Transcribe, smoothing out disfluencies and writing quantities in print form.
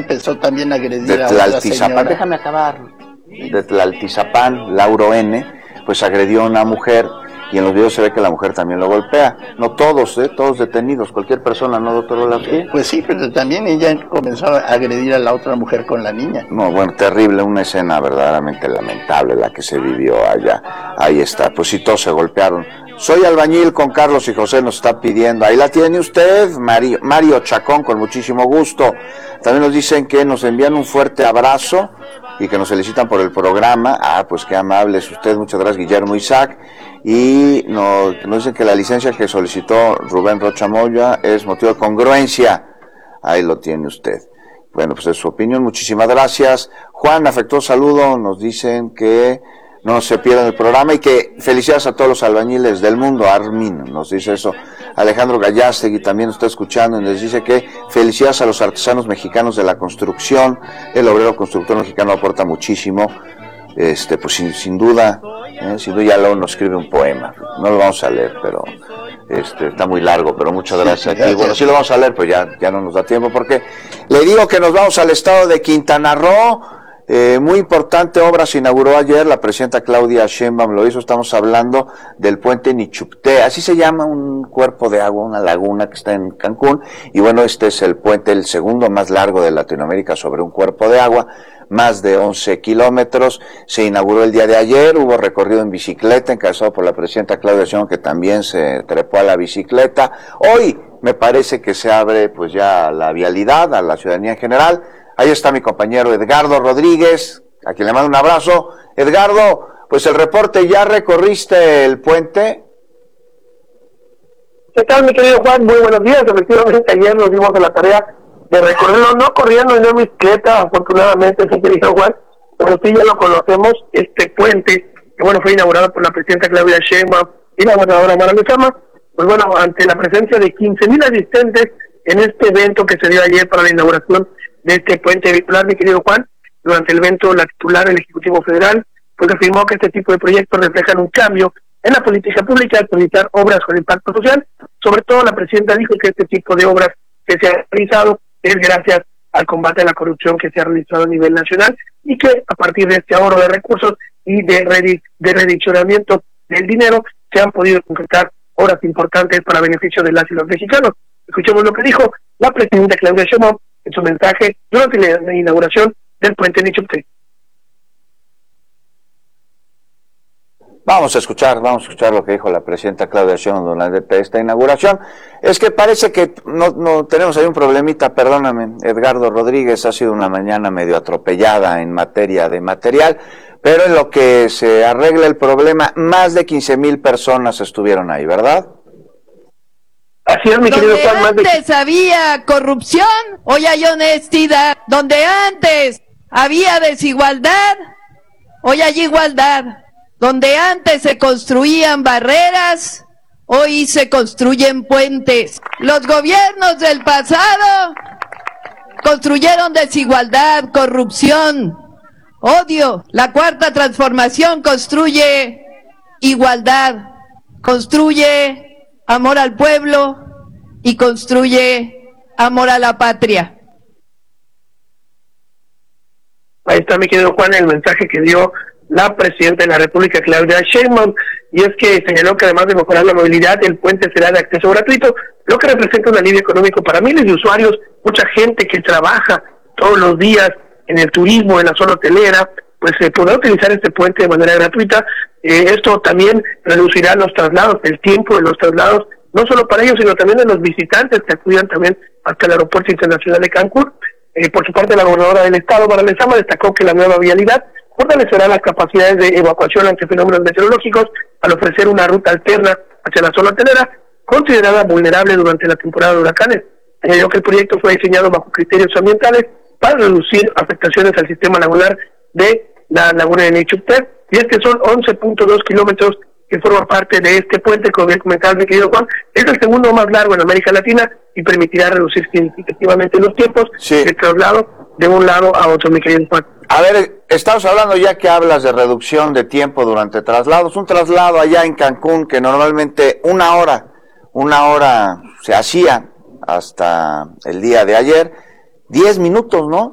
empezó también a agredir de a otra Tlaltizapán, señora. déjame acabar, de Tlaltizapán, Lauro N., pues agredió a una mujer, y en los videos se ve que la mujer también lo golpea. No todos, todos detenidos, cualquier persona, ¿no, doctor Olaski? Pues sí, pero también ella comenzó a agredir a la otra mujer con la niña. No, bueno, terrible, una escena verdaderamente lamentable la que se vivió allá. Ahí está, pues sí, todos se golpearon. Soy albañil con Carlos y José, nos está pidiendo. Ahí la tiene usted, Mario Chacón, con muchísimo gusto. También nos dicen que nos envían un fuerte abrazo y que nos felicitan por el programa. Ah, pues qué amable es usted, muchas gracias, Guillermo Isaac. Y nos dicen que la licencia que solicitó Rubén Rocha Moya es motivo de congruencia. Ahí lo tiene usted. Bueno, pues es su opinión, muchísimas gracias. Juan, afectuoso saludo, nos dicen que no se pierdan el programa y que felicidades a todos los albañiles del mundo. Armin nos dice eso. Alejandro Gallastegui también nos está escuchando y nos dice que felicidades a los artesanos mexicanos de la construcción. El obrero constructor mexicano aporta muchísimo. Pues sin duda, ya luego nos escribe un poema. No lo vamos a leer, pero está muy largo, pero muchas gracias. Y bueno, sí lo vamos a leer, pero ya no nos da tiempo, porque le digo que nos vamos al estado de Quintana Roo. Muy importante obra se inauguró ayer, la presidenta Claudia Sheinbaum lo hizo. Estamos hablando del puente Nichupté, así se llama, un cuerpo de agua, una laguna que está en Cancún, y bueno, este es el puente, el segundo más largo de Latinoamérica sobre un cuerpo de agua, más de 11 kilómetros, se inauguró el día de ayer, hubo recorrido en bicicleta, encabezado por la presidenta Claudia Sheinbaum, que también se trepó a la bicicleta. Hoy me parece que se abre pues ya la vialidad a la ciudadanía en general. Ahí está mi compañero Edgardo Rodríguez, a quien le mando un abrazo. Edgardo, pues el reporte, ¿ya recorriste el puente? ¿Qué tal, mi querido Juan? Muy buenos días. Efectivamente, ayer nos dimos a la tarea de recorrerlo, no corriendo en bicicleta, afortunadamente, mi querido Juan, pero sí ya lo conocemos, este puente, que bueno, fue inaugurado por la presidenta Claudia Sheinbaum y la gobernadora Mara Lezama. Pues bueno, ante la presencia de 15,000 asistentes en este evento que se dio ayer para la inauguración de este puente vehicular, mi querido Juan, durante el evento, la titular del Ejecutivo Federal pues afirmó que este tipo de proyectos reflejan un cambio en la política pública al priorizar obras con impacto social. Sobre todo, la presidenta dijo que este tipo de obras que se han realizado es gracias al combate a la corrupción que se ha realizado a nivel nacional, y que a partir de este ahorro de recursos y de redireccionamiento del dinero se han podido concretar obras importantes para beneficio de las y los mexicanos. Escuchemos lo que dijo la presidenta Claudia Sheinbaum en su mensaje durante la inauguración del puente Nichupté. Vamos a escuchar lo que dijo la presidenta Claudia Sheinbaum durante esta inauguración. Es que parece que no tenemos ahí un problemita, perdóname, Edgardo Rodríguez, ha sido una mañana medio atropellada en materia de material, pero en lo que se arregla el problema, más de 15,000 personas estuvieron ahí, ¿verdad? Así es, mi querido Juan. Donde antes había corrupción, hoy hay honestidad. Donde antes había desigualdad, hoy hay igualdad. Donde antes se construían barreras, hoy se construyen puentes. Los gobiernos del pasado construyeron desigualdad, corrupción, odio. La cuarta transformación construye igualdad, construye amor al pueblo y construye amor a la patria. Ahí está, mi querido Juan, el mensaje que dio la presidenta de la República, Claudia Sheinbaum, y es que señaló que además de mejorar la movilidad, el puente será de acceso gratuito, lo que representa un alivio económico para miles de usuarios, mucha gente que trabaja todos los días en el turismo, en la zona hotelera, pues se podrá utilizar este puente de manera gratuita. Esto también reducirá los traslados, el tiempo de los traslados, no solo para ellos, sino también de los visitantes que acudan también hasta el Aeropuerto Internacional de Cancún. Por su parte, la gobernadora del estado, Mara Lezama, destacó que la nueva vialidad fortalecerá las capacidades de evacuación ante fenómenos meteorológicos al ofrecer una ruta alterna hacia la zona hotelera, considerada vulnerable durante la temporada de huracanes. Añadió que el proyecto fue diseñado bajo criterios ambientales para reducir afectaciones al sistema lagunar de la laguna de Nichupté, y es que son 11.2 kilómetros que forman parte de este puente, como bien comentaba mi querido Juan. Es el segundo más largo en América Latina y permitirá reducir significativamente los tiempos de traslado de un lado a otro, mi querido Juan. A ver, estamos hablando, ya que hablas de reducción de tiempo durante traslados, un traslado allá en Cancún que normalmente una hora se hacía hasta el día de ayer, 10 minutos, ¿no?